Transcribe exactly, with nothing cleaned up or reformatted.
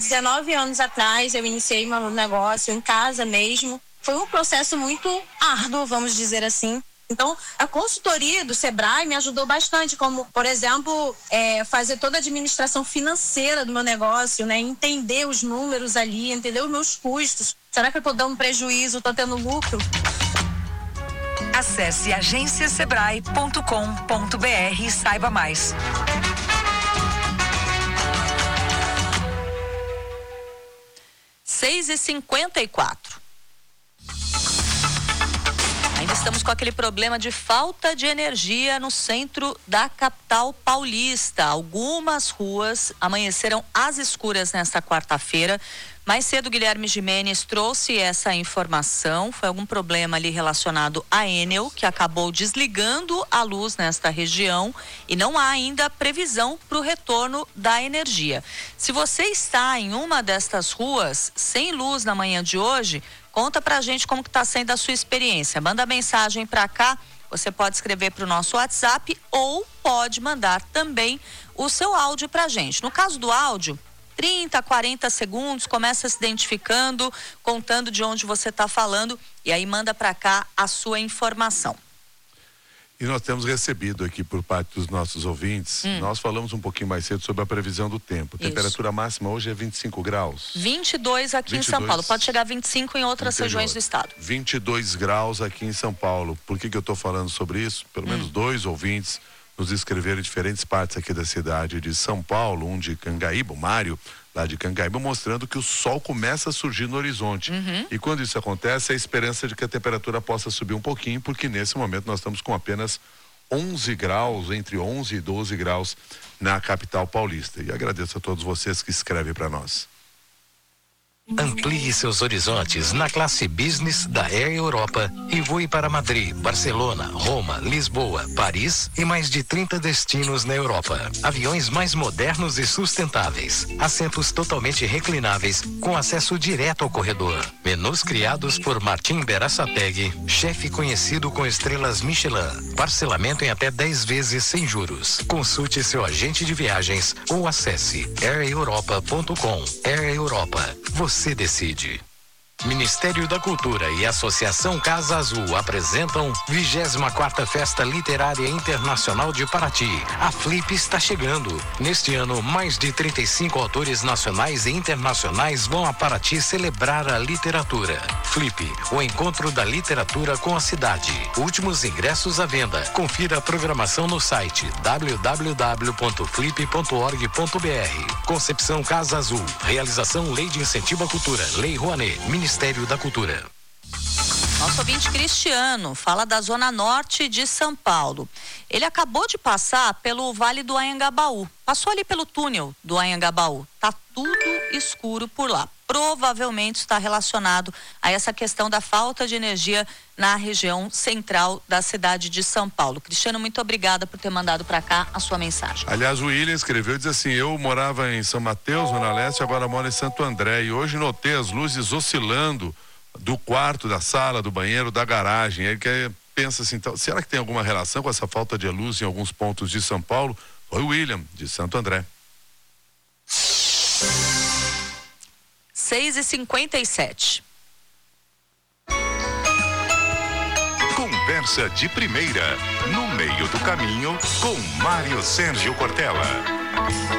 dezenove anos atrás, eu iniciei meu negócio em casa mesmo. Foi um processo muito árduo, vamos dizer assim. Então, a consultoria do Sebrae me ajudou bastante, como, por exemplo, é, fazer toda a administração financeira do meu negócio, né? Entender os números ali, entender os meus custos. Será que eu estou dando prejuízo, estou tendo lucro? Acesse agência sebrae ponto com ponto br e saiba mais. seis e cinquenta e quatro. Ainda estamos com aquele problema de falta de energia no centro da capital paulista. Algumas ruas amanheceram às escuras nesta quarta-feira. Mais cedo, Guilherme Gimenez trouxe essa informação. Foi algum problema ali relacionado à Enel, que acabou desligando a luz nesta região e não há ainda previsão para o retorno da energia. Se você está em uma destas ruas sem luz na manhã de hoje, conta pra gente como que está sendo a sua experiência. Manda mensagem para cá, você pode escrever para o nosso WhatsApp ou pode mandar também o seu áudio pra gente. No caso do áudio, trinta, quarenta segundos, começa se identificando, contando de onde você está falando e aí manda para cá a sua informação. E nós temos recebido aqui por parte dos nossos ouvintes, hum. nós falamos um pouquinho mais cedo sobre a previsão do tempo. A temperatura máxima hoje é vinte e cinco graus. vinte e dois aqui vinte e dois, em São Paulo, pode chegar a vinte e cinco em outras interior. regiões do estado. vinte e dois graus aqui em São Paulo. Por que que eu estou falando sobre isso? Pelo hum. menos dois ouvintes nos escreveram em diferentes partes aqui da cidade de São Paulo, um de Cangaíba, o Mário, lá de Cangaíba, mostrando que o sol começa a surgir no horizonte. Uhum. E quando isso acontece, é a esperança de que a temperatura possa subir um pouquinho, porque nesse momento nós estamos com apenas onze graus, entre onze e doze graus na capital paulista. E agradeço a todos vocês que escrevem para nós. Amplie seus horizontes na classe Business da Air Europa e voe para Madrid, Barcelona, Roma, Lisboa, Paris e mais de trinta destinos na Europa. Aviões mais modernos e sustentáveis, assentos totalmente reclináveis com acesso direto ao corredor. Menus criados por Martim Berasategui, chefe conhecido com estrelas Michelin. Parcelamento em até dez vezes sem juros. Consulte seu agente de viagens ou acesse air europa ponto com. Air Europa. Você Você decide. Ministério da Cultura e Associação Casa Azul apresentam vigésima quarta Festa Literária Internacional de Paraty. A Flip está chegando. Neste ano, mais de trinta e cinco autores nacionais e internacionais vão a Paraty celebrar a literatura. Flip, o encontro da literatura com a cidade. Últimos ingressos à venda. Confira a programação no site w w w ponto flip ponto org ponto b r. Concepção Casa Azul. Realização Lei de Incentivo à Cultura. Lei Rouanet. Ministério da Cultura. Nosso ouvinte Cristiano fala da zona norte de São Paulo. Ele acabou de passar pelo Vale do Anhangabaú. Passou ali pelo túnel do Anhangabaú. Tá tudo escuro por lá. Provavelmente está relacionado a essa questão da falta de energia na região central da cidade de São Paulo. Cristiano, muito obrigada por ter mandado para cá a sua mensagem. Aliás, o William escreveu e diz assim: eu morava em São Mateus, Zona Leste, agora moro em Santo André e hoje notei as luzes oscilando do quarto, da sala, do banheiro, da garagem. Ele quer, pensa assim, então, será que tem alguma relação com essa falta de luz em alguns pontos de São Paulo? Foi o William, de Santo André. seis e cinquenta e sete. Conversa de primeira, no meio do caminho, com Mário Sérgio Cortella.